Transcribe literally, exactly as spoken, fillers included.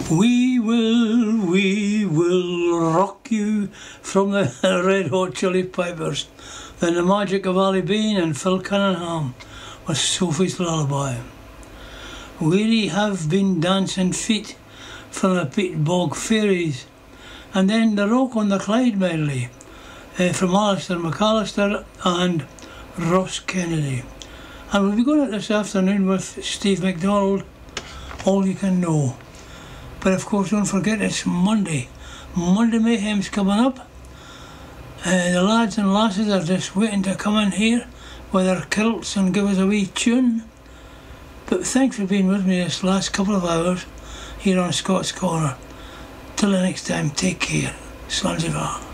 We will, we will rock you from the Red Hot Chili Peppers. Then the magic of Ali Bean and Phil Cunningham with Sophie's Lullaby. We have been dancing feet from the Peat Bog Fairies. And then the Rock on the Clyde medley uh, from Alistair McAllister and Ross Kennedy. And we'll be going out this afternoon with Steve McDonald, All You Can Know. But of course, don't forget it's Monday. Monday Mayhem's coming up. Uh, the lads and lasses are just waiting to come in here with their kilts and give us a wee tune. But thanks for being with me this last couple of hours here on Scott's Corner. Till the next time, take care. Slanzivar.